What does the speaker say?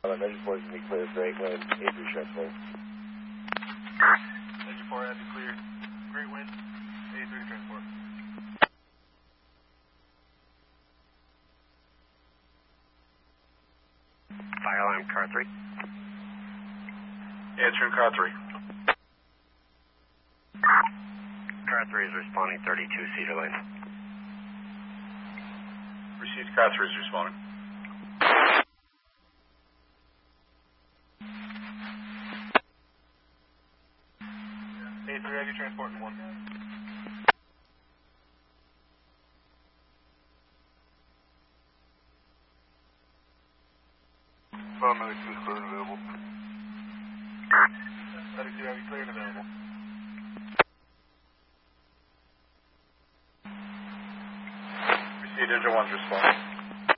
Engine 4 is going to be clear, great wind, A3 transport. Engine 4 has to clear, great wind, A3 transport. Fire alarm, car 3. Answering car 3. Car 3 is responding 32 Cedar Lane. Received, car 3 is responding. A3 heavy transport in 1. Medic 2 clear and available. Medic 2 heavy clear and available. Received, engine 1's responding.